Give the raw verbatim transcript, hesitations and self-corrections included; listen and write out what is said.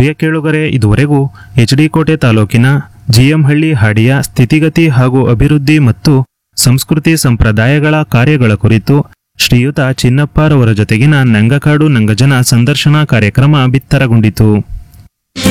ಪ್ರಿಯ ಕೇಳುಗರೆ, ಇದುವರೆಗೂ H D ಕೋಟೆ ತಾಲೂಕಿನ ಜಿಎಂಹಳ್ಳಿ ಹಾಡಿಯ ಸ್ಥಿತಿಗತಿ ಹಾಗೂ ಅಭಿವೃದ್ಧಿ ಮತ್ತು ಸಂಸ್ಕೃತಿ ಸಂಪ್ರದಾಯಗಳ ಕಾರ್ಯಗಳ ಕುರಿತು ಶ್ರೀಯುತ ಚಿನ್ನಪ್ಪರವರ ಜೊತೆಗಿನ ನಂಗಕಾಡು ನಂಗಜನ ಸಂದರ್ಶನ ಕಾರ್ಯಕ್ರಮ ಬಿತ್ತರಗೊಂಡಿತು.